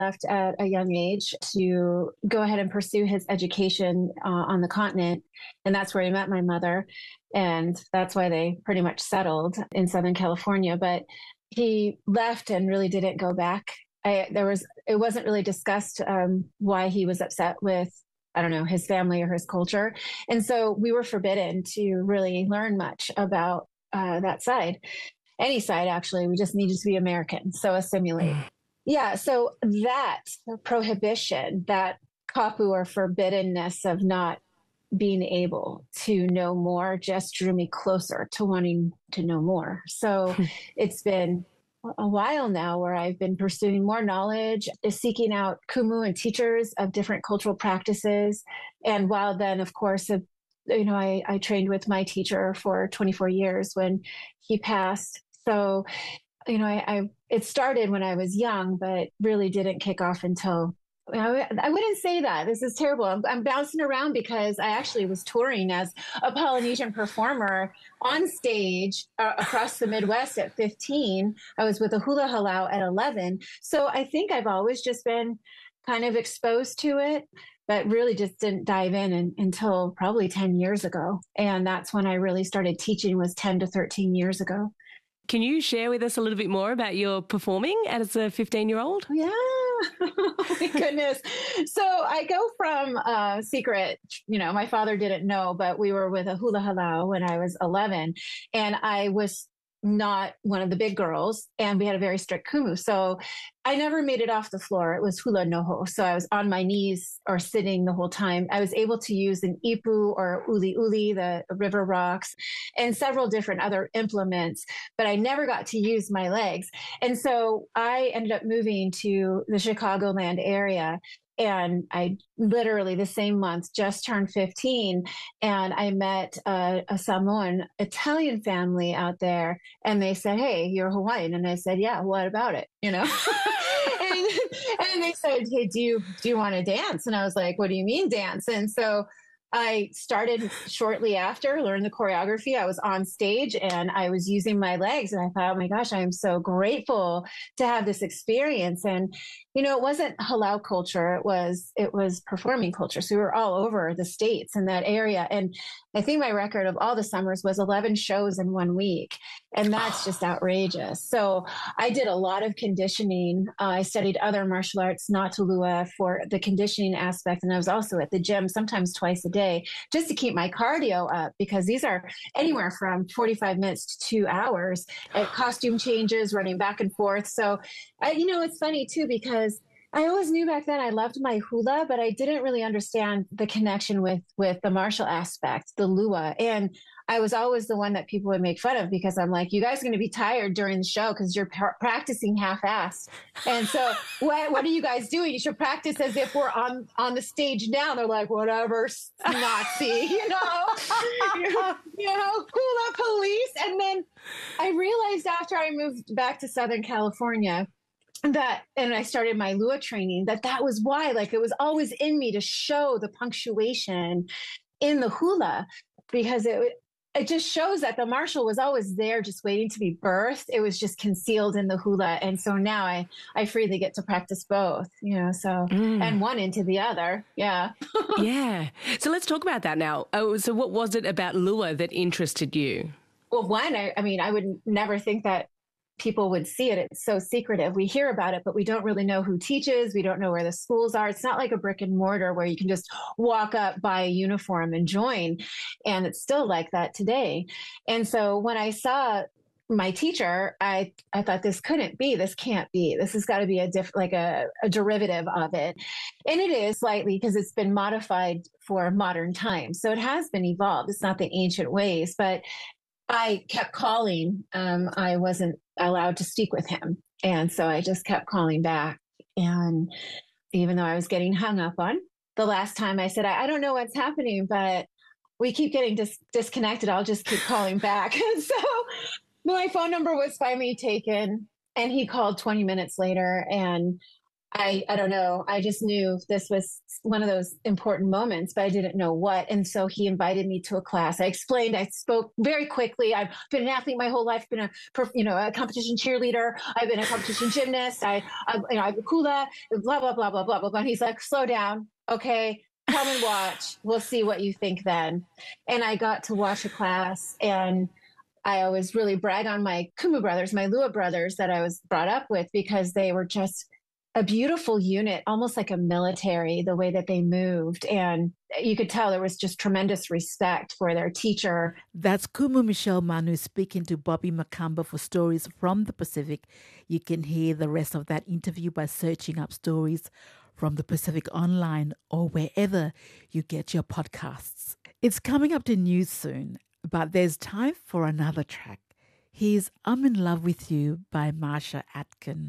left at a young age to go ahead and pursue his education on the continent. And that's where he met my mother. And that's why they pretty much settled in Southern California. But he left and really didn't go back. It wasn't really discussed why he was upset with, I don't know, his family or his culture. And so we were forbidden to really learn much about that side. Any side, actually. We just needed to be American. So assimilate. Yeah. So that prohibition, that kapu or forbiddenness of not being able to know more just drew me closer to wanting to know more. So it's been a while now where I've been pursuing more knowledge, seeking out kumu and teachers of different cultural practices. And while then, of course, I trained with my teacher for 24 years when he passed. So, it started when I was young, but really didn't kick off until I wouldn't say that. This is terrible. I'm bouncing around because I actually was touring as a Polynesian performer on stage across the Midwest at 15. I was with a hula halau at 11. So I think I've always just been kind of exposed to it, but really just didn't dive in until probably 10 years ago. And that's when I really started teaching, was 10 to 13 years ago. Can you share with us a little bit more about your performing as a 15-year-old? Yeah. Oh my goodness. So I go from secret, my father didn't know, but we were with a hula halau when I was 11, and I was not one of the big girls, and we had a very strict kumu. So I never made it off the floor. It was hula noho. So I was on my knees or sitting the whole time. I was able to use an ipu or uli uli, the river rocks, and several different other implements, but I never got to use my legs. And so I ended up moving to the Chicagoland area. And I literally the same month just turned 15, and I met a Samoan Italian family out there, and they said, "Hey, you're Hawaiian," and I said, "Yeah, what about it?" and they said, "Hey, do you want to dance?" And I was like, "What do you mean dance?" And so I started shortly after, learned the choreography. I was on stage and I was using my legs, and I thought, oh my gosh, I am so grateful to have this experience. And, it wasn't halau culture. It was performing culture. So we were all over the States in that area. And I think my record of all the summers was 11 shows in 1 week. And that's just outrageous. So I did a lot of conditioning. I studied other martial arts, not Tulua, for the conditioning aspect. And I was also at the gym sometimes twice a day just to keep my cardio up, because these are anywhere from 45 minutes to 2 hours at costume changes, running back and forth. So, it's funny too, because I always knew back then I loved my hula, but I didn't really understand the connection with the martial aspect, the lua. And I was always the one that people would make fun of, because I'm like, you guys are going to be tired during the show because you're practicing half-assed. And so what are you guys doing? You should practice as if we're on the stage now. They're like, whatever, Nazi, hula police. And then I realized after I moved back to Southern California and I started my Lua training, that was why, like, it was always in me to show the punctuation in the hula, because it just shows that the martial was always there, just waiting to be birthed. It was just concealed in the hula. And so now I freely get to practice both, and one into the other. Yeah. Yeah. So let's talk about that now. Oh, so what was it about Lua that interested you? Well, one, I would never think that people would see it. It's so secretive. We hear about it, but we don't really know who teaches. We don't know where the schools are. It's not like a brick and mortar where you can just walk up, buy a uniform and join. And it's still like that today. And so when I saw my teacher, I thought, this can't be. This has got to be a derivative of it. And it is slightly, because it's been modified for modern times. So it has been evolved. It's not the ancient ways, but I kept calling. I wasn't allowed to speak with him. And so I just kept calling back. And even though I was getting hung up on, the last time I said, I don't know what's happening, but we keep getting disconnected. I'll just keep calling back. And so my phone number was finally taken, and he called 20 minutes later, and I don't know. I just knew this was one of those important moments, but I didn't know what. And so he invited me to a class. I explained, I spoke very quickly. I've been an athlete my whole life, been a competition cheerleader. I've been a competition gymnast. I'm a hula, blah, blah, blah, blah, blah, blah, blah. And he's like, slow down. Okay. Come and watch. We'll see what you think then. And I got to watch a class, and I always really brag on my Kumu brothers, my Lua brothers that I was brought up with, because they were just a beautiful unit, almost like a military, the way that they moved. And you could tell there was just tremendous respect for their teacher. That's Kumu Michelle Manu speaking to Bobby Makamba for Stories from the Pacific. You can hear the rest of that interview by searching up Stories from the Pacific online or wherever you get your podcasts. It's coming up to news soon, but there's time for another track. Here's I'm in Love with You by Marsha Atkin.